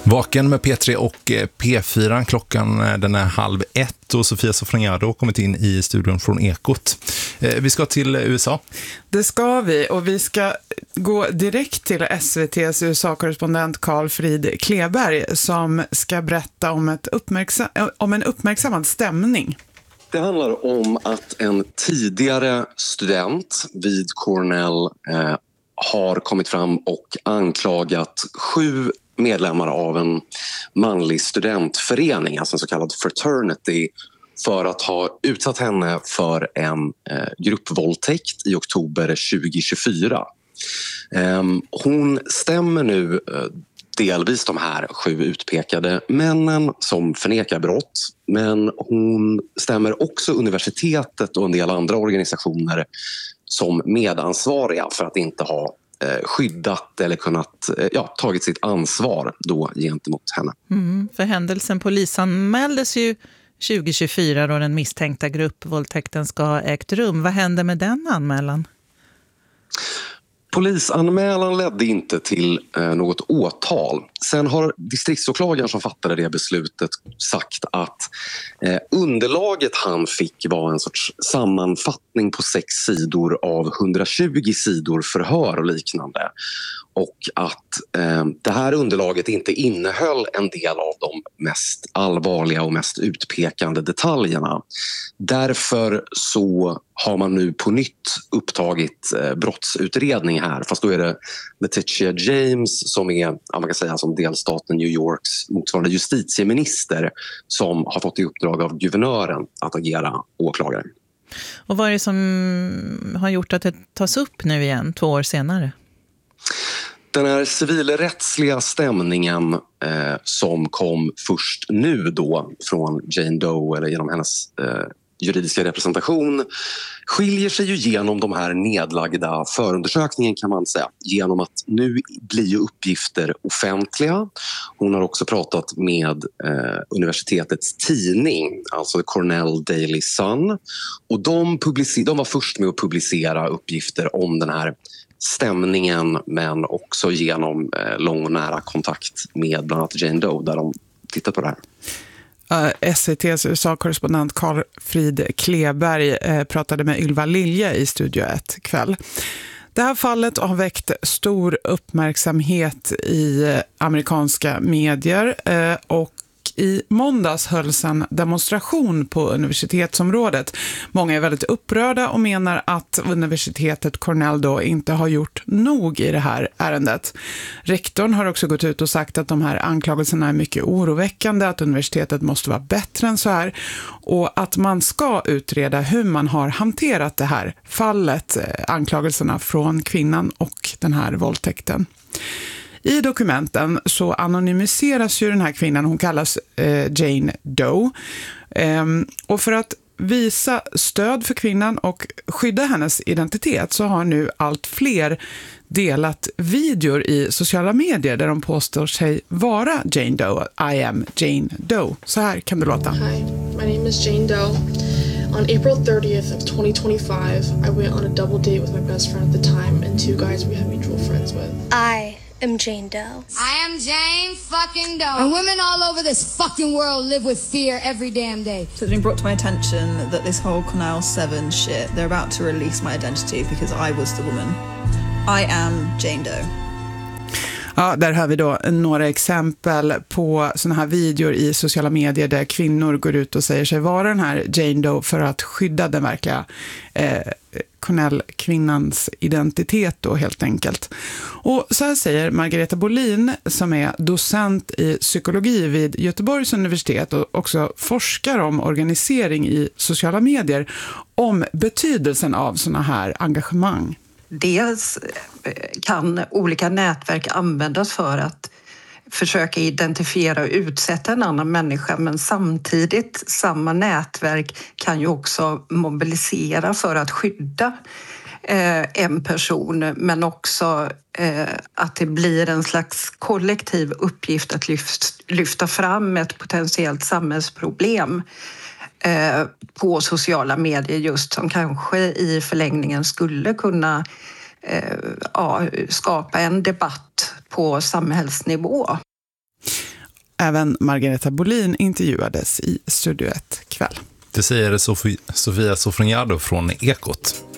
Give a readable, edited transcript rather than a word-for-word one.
Vaken med P3 och P4. Klockan den är 12:30 och Sofia Sofroniado har kommit in i studion från Ekot. Vi ska till USA. Det ska vi, och vi ska gå direkt till SVT:s USA-korrespondent Carl Frid Kleberg som ska berätta om en uppmärksammad stämning. Det handlar om att en tidigare student vid Cornell har kommit fram och anklagat 7 medlemmar av en manlig studentförening, alltså en så kallad fraternity, för att ha utsatt henne för en gruppvåldtäkt i oktober 2024. Hon stämmer nu delvis de här 7 utpekade männen som förnekar brott, men hon stämmer också universitetet och en del andra organisationer som medansvariga för att inte ha skyddat eller kunnat tagit sitt ansvar då gentemot henne. För händelsen polisanmäldes ju 2024 då den misstänkta gruppvåldtäkten ska ha ägt rum. Vad hände med den anmälan? Polisanmälan ledde inte till något åtal. Sen har distriktsåklagaren som fattade det beslutet sagt att underlaget han fick var en sorts sammanfattning på 6 sidor av 120 sidor förhör och liknande. Och att det här underlaget inte innehöll en del av de mest allvarliga och mest utpekande detaljerna. Därför så har man nu på nytt upptagit brottsutredning här. Fast då är det Letitia James som är, man kan säga, som delstaten New Yorks motsvarande justitieminister som har fått i uppdrag av guvernören att agera åklagare. Och vad är det som har gjort att det tas upp nu igen 2 år senare? Den här civilrättsliga stämningen som kom först nu då från Jane Doe eller genom hennes juridiska representation skiljer sig ju genom de här nedlagda förundersökningen, kan man säga, genom att nu blir ju uppgifter offentliga. Hon har också pratat med universitetets tidning, alltså Cornell Daily Sun, och de var först med att publicera uppgifter om den här stämningen, men också genom lång och nära kontakt med bland annat Jane Doe där de tittar på det här. SVT:s USA-korrespondent Carl Frid Kleberg pratade med Ylva Lilje i Studio 1 kväll. Det här fallet har väckt stor uppmärksamhet i amerikanska medier och i måndags hölls en demonstration på universitetsområdet. Många är väldigt upprörda och menar att universitetet Cornell då inte har gjort nog i det här ärendet. Rektorn har också gått ut och sagt att de här anklagelserna är mycket oroväckande, att universitetet måste vara bättre än så här och att man ska utreda hur man har hanterat det här fallet, anklagelserna från kvinnan och den här våldtäkten. I dokumenten så anonymiseras ju den här kvinnan, hon kallas Jane Doe. Och för att visa stöd för kvinnan och skydda hennes identitet så har nu allt fler delat videor i sociala medier där de påstår sig vara Jane Doe. I am Jane Doe. Så här kan det låta. Hi, my name is Jane Doe. On April 30th of 2025, I went on a double date with my best friend at the time and 2 guys we had mutual friends with. I am Jane Doe. I am Jane fucking Doe. And women all over this fucking world live with fear every damn day. So it's been brought to my attention that this whole Cornell 7 shit, they're about to release my identity because I was the woman. I am Jane Doe. Ja, där har vi då några exempel på såna här videor i sociala medier där kvinnor går ut och säger sig vara den här Jane Doe för att skydda den verkliga Cornell-kvinnans identitet då helt enkelt. Och så här säger Margareta Bolin som är docent i psykologi vid Göteborgs universitet och också forskar om organisering i sociala medier om betydelsen av såna här engagemang. Dels kan olika nätverk användas för att försöka identifiera och utsätta en annan människa, men samtidigt samma nätverk kan ju också mobilisera för att skydda en person, men också att det blir en slags kollektiv uppgift att lyfta fram ett potentiellt samhällsproblem på sociala medier just som kanske i förlängningen skulle kunna skapa en debatt på samhällsnivå. Även Margareta Bolin intervjuades i Studio 1 kväll. Det säger Sofia Sofroniado från Ekot.